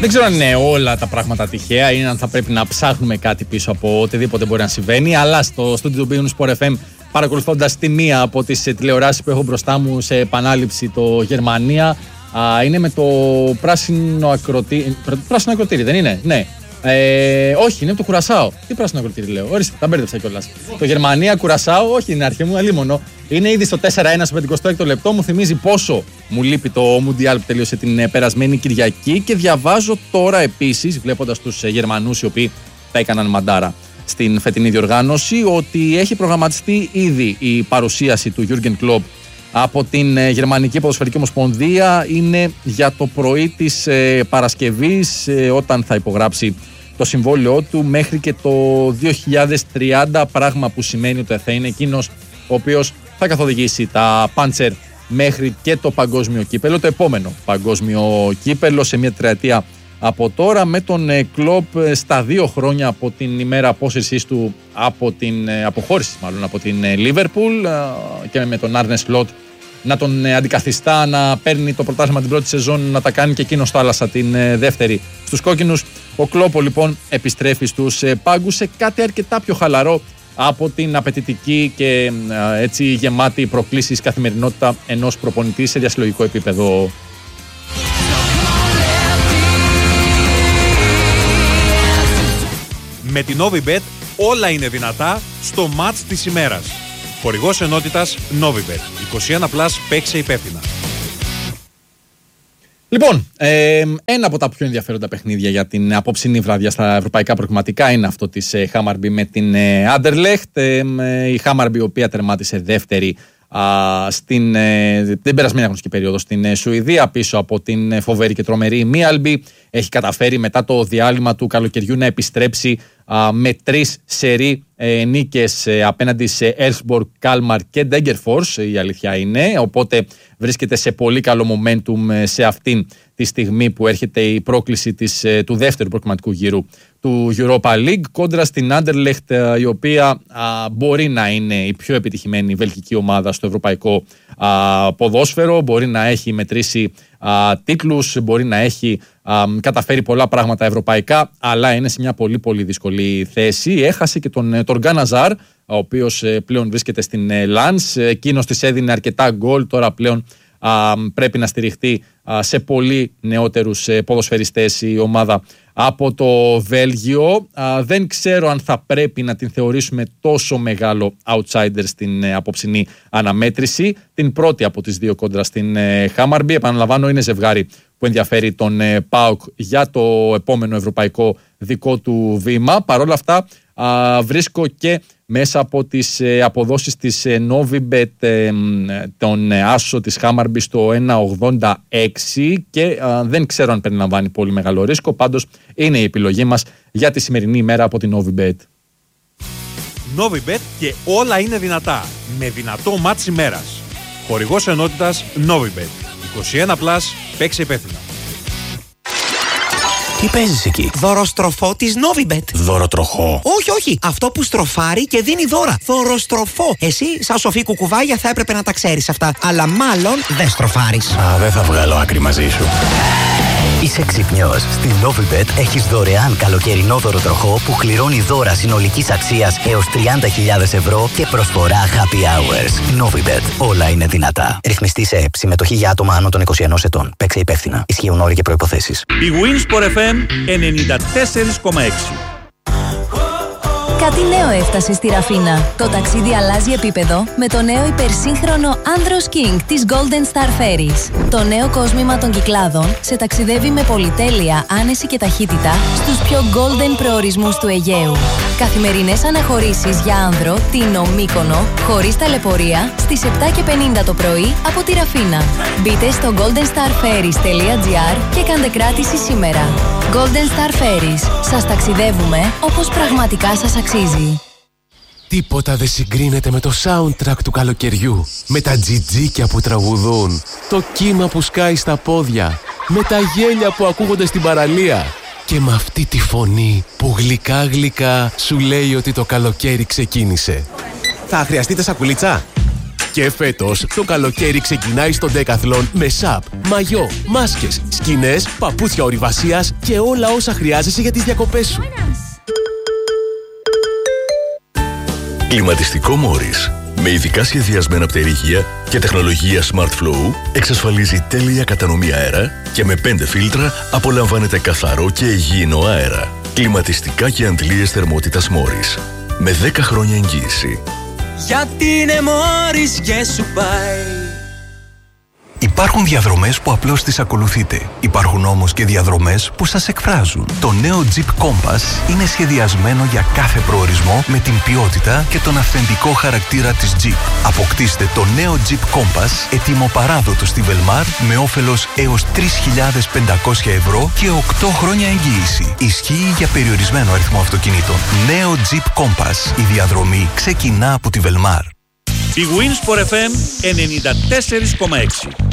Δεν ξέρω αν είναι όλα τα πράγματα τυχαία ή αν θα πρέπει να ψάχνουμε κάτι πίσω από οτιδήποτε μπορεί να συμβαίνει. Αλλά στο Studio του Sport FM, παρακολουθώντας τη μία από τις τηλεοράσεις που έχω μπροστά μου σε επανάληψη, το Γερμανία, είναι με το πράσινο ακροτήρι, δεν είναι? Ναι. Όχι, είναι το Κουρασάο. Τι πράσινο ακροτήρι λέω? Ορίστε, τα μπέρδεψα κιόλας. Το Γερμανία, Κουρασάο, όχι, είναι αρχή μου, αλίμονο. Είναι ήδη στο 4-1 στο 56ο λεπτό. Μου θυμίζει πόσο μου λείπει το Μουντιάλ που τελείωσε την περασμένη Κυριακή. Και διαβάζω τώρα επίσης, βλέποντας τους Γερμανούς οι οποίοι τα έκαναν μαντάρα στην φετινή διοργάνωση, ότι έχει προγραμματιστεί ήδη η παρουσίαση του Jürgen Klopp από την Γερμανική Ποδοσφαιρική Ομοσπονδία. Είναι για το πρωί της Παρασκευής, όταν θα υπογράψει το συμβόλαιό του μέχρι και το 2030, πράγμα που σημαίνει ότι θα είναι εκείνος ο οποίος θα καθοδηγήσει τα Panzer μέχρι και το παγκόσμιο κύπελο, το επόμενο παγκόσμιο κύπελο σε μια τριετία από τώρα, με τον Κλοπ στα 2 χρόνια από την ημέρα απόσυρσής του από την αποχώρηση μάλλον από την Λίβερπουλ, και με τον Άρνε Σλότ να τον αντικαθιστά, να παίρνει το πρωτάθλημα την πρώτη σεζόν, να τα κάνει και εκείνος θάλασσα την δεύτερη στους κόκκινους. Ο Κλόπ λοιπόν επιστρέφει στους πάγκους σε κάτι αρκετά πιο χαλαρό από την απαιτητική και έτσι γεμάτη προκλήσεις καθημερινότητα ενός προπονητή σε διασυλλογικό επίπεδο. Με την Novibet όλα είναι δυνατά στο μάτς της ημέρας. Χορηγός ενότητας Novibet. 21+, παίξε υπεύθυνα. Λοιπόν, ένα από τα πιο ενδιαφέροντα παιχνίδια για την απόψινή βράδια στα ευρωπαϊκά προκριματικά είναι αυτό της Hammarby με την Anderlecht. Η Hammarby, η οποία τερμάτισε δεύτερη στην περασμένη αγωνιστική περίοδο στην Σουηδία, πίσω από την φοβερή και τρομερή Μίαλμπι, έχει καταφέρει μετά το διάλειμμα του καλοκαιριού να επιστρέψει με 3 σερί νίκες απέναντι σε Elfsborg, Kalmar και Degerfors, η αλήθεια είναι. Οπότε βρίσκεται σε πολύ καλό momentum σε αυτήν τη στιγμή που έρχεται η πρόκληση του δεύτερου προκριματικού γύρου του Europa League, κόντρα στην Anderlecht, η οποία μπορεί να είναι η πιο επιτυχημένη βελγική ομάδα στο ευρωπαϊκό ποδόσφαιρο, μπορεί να έχει μετρήσει τίτλους, μπορεί να έχει καταφέρει πολλά πράγματα ευρωπαϊκά, αλλά είναι σε μια πολύ πολύ δύσκολη θέση. Έχασε και τον Τοργκάν Αζάρ, ο οποίος πλέον βρίσκεται στην Λανς. Εκείνος της έδινε αρκετά γκολ, τώρα πλέον πρέπει να στηριχτεί σε πολύ νεότερους ποδοσφαιριστές η ομάδα από το Βέλγιο. Δεν ξέρω αν θα πρέπει να την θεωρήσουμε τόσο μεγάλο outsider στην απόψινή αναμέτρηση. Την πρώτη από τις 2 κόντρα στην Hammarby. Επαναλαμβάνω, είναι ζευγάρι που ενδιαφέρει τον ΠΑΟΚ για το επόμενο ευρωπαϊκό δικό του βήμα. Παρ' όλα αυτά βρίσκω και μέσα από τις αποδόσεις της Novibet τον άσο της Hammarby στο 1,86 και δεν ξέρω αν περιλαμβάνει πολύ μεγάλο ρίσκο. Πάντως είναι η επιλογή μας για τη σημερινή ημέρα από την Novibet. Novibet και όλα είναι δυνατά, με δυνατό μάτς ημέρας. Χορηγός ενότητας Novibet. 21+, παίξε υπεύθυνα. Τι παίζεις εκεί? Δωροστροφό της Novibet. Δωροτροχό? Όχι. Αυτό που στροφάρει και δίνει δώρα. Δωροστροφό. Εσύ, σαν σοφή κουκουβάγια, θα έπρεπε να τα ξέρεις αυτά. Αλλά μάλλον δεν στροφάρεις. Δεν θα βγάλω άκρη μαζί σου. Είσαι ξυπνιός. Στη Novibet έχεις δωρεάν καλοκαιρινό δωροτροχό που κληρώνει δώρα συνολικής αξίας έως 30.000 ευρώ και προσφορά happy hours. Novibet. Όλα είναι δυνατά. Ρυθμιστή σε ΕΠ. Συμμετοχή για άτομα άνω των 21 ετών. Παίξε υπεύθυνα. Ισχύουν όροι και προϋποθέσεις. Η Winsport FM 94,6. Κάτι νέο έφτασε στη Ραφίνα. Το ταξίδι αλλάζει επίπεδο με το νέο υπερσύγχρονο Andros King της Golden Star Ferries. Το νέο κόσμημα των Κυκλάδων σε ταξιδεύει με πολυτέλεια, άνεση και ταχύτητα στους πιο golden προορισμούς του Αιγαίου. Καθημερινές αναχωρήσεις για άνδρο, Τίνο, Μύκονο, χωρίς ταλαιπωρία, στις 7:50 το πρωί από τη Ραφίνα. Μπείτε στο goldenstarferries.gr και κάντε κράτηση σήμερα. Golden Star Ferries. Σας ταξιδεύουμε όπως πραγματικά σας αξίζει. Τίποτα δεν συγκρίνεται με το soundtrack του καλοκαιριού. Με τα τζιτζίκια που τραγουδούν, το κύμα που σκάει στα πόδια, με τα γέλια που ακούγονται στην παραλία και με αυτή τη φωνή που γλυκά γλυκά σου λέει ότι το καλοκαίρι ξεκίνησε. Θα χρειαστείτε σακουλίτσα? Και φέτος το καλοκαίρι ξεκινάει στο Decathlon με σαπ, μαγιό, μάσκες, σκηνές, παπούτσια ορειβασίας και όλα όσα χρειάζεσαι για τις διακοπές σου. Κλιματιστικό Morris. Με ειδικά σχεδιασμένα πτερίγια και τεχνολογία Smart Flow εξασφαλίζει τέλεια κατανομή αέρα και με 5 φίλτρα απολαμβάνετε καθαρό και υγιεινό αέρα. Κλιματιστικά και αντλίες θερμότητας Morris. Με 10 χρόνια εγγύηση. Γιατί είναι Morris και σου πάει. Υπάρχουν διαδρομές που απλώς τις ακολουθείτε. Υπάρχουν όμως και διαδρομές που σας εκφράζουν. Το νέο Jeep Compass είναι σχεδιασμένο για κάθε προορισμό με την ποιότητα και τον αυθεντικό χαρακτήρα της Jeep. Αποκτήστε το νέο Jeep Compass έτοιμο παράδοτο στη Velmar με όφελος έως 3.500 ευρώ και 8 χρόνια εγγύηση. Ισχύει για περιορισμένο αριθμό αυτοκινήτων. Νέο Jeep Compass. Η διαδρομή ξεκινά από τη Velmar. Η Winsport FM 94,6.